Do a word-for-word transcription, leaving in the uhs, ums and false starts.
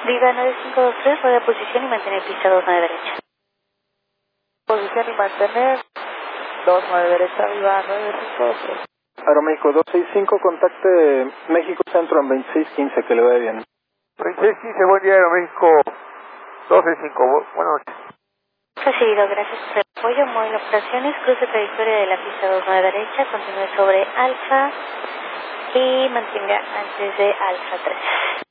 Viva nueve cinco dos tres, rueda posición y mantener pista dos nueve derecha. Posición y mantener dos nueve derecha, Viva nueve cinco dos tres. Aeroméxico dos seis cinco, contacte México Centro en veintiséis quince, que le vaya bien. veintiséis quince, buen día, Aeroméxico dos seis cinco, buenas noches. Recibido, gracias por el apoyo. Móvil operaciones, cruce trayectoria de la pista dos nueve derecha, continúe sobre Alfa y mantenga antes de Alfa tres.